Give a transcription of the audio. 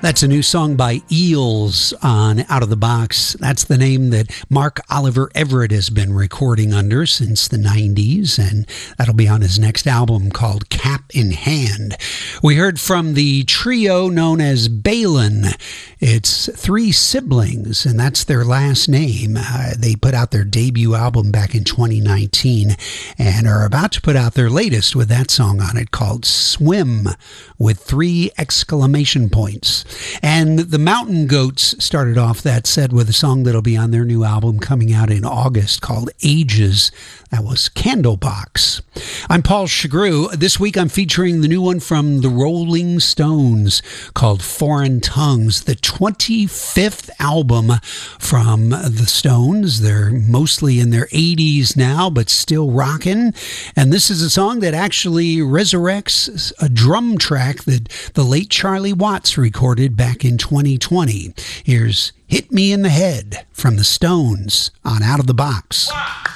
That's a new song by Eels on Out of the Box. That's the name that Mark Oliver Everett has been recording under since the 90s, and that'll be on his next album called Cap in Hand. We heard from the trio known as Balin. It's three siblings, and that's their last name. They put out their debut album back in 2019 and are about to put out their latest with that song on it called Swim with 3 exclamation points. And the Mountain Goats started off that set with a song that'll be on their new album coming out in August called Ages. That was Candlebox. I'm Paul Chagru. This week I'm featuring the new one from the Rolling Stones called Foreign Tongues, the 25th album from the Stones. They're mostly in their 80s now, but still rocking. And this is a song that actually resurrects a drum track that the late Charlie Watts recorded back in 2020. Here's Hit Me in the Head from the Stones on Out of the Box. Wow.